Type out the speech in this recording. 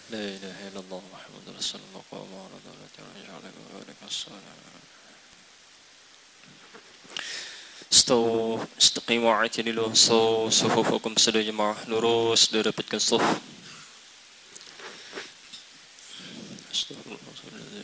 لا إله إلا الله محمد رسول الله قام على دولة رجعلك وبارك الصلاة استقيموا اعتدلوا صفوفكم سدوا جماعة lurus dirapatkan saf. Astagfirullahaladzim.